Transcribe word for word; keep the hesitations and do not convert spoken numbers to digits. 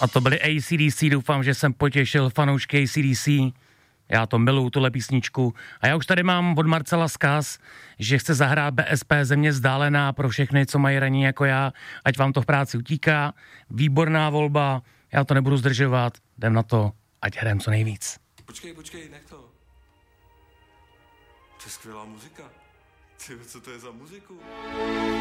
A to byly A C D C, doufám, že jsem potěšil fanoušky A C D C. Já to miluju, tuhle písničku. A já už tady mám od Marcela vzkaz, že chce zahrát B S P Země vzdálená pro všechny, co mají raní jako já, ať vám to v práci utíká. Výborná volba, já to nebudu zdržovat, jdem na to, ať hrajeme co nejvíc. Počkej, počkej, nech to. To je skvělá muzika. Ty, co to je za muziku?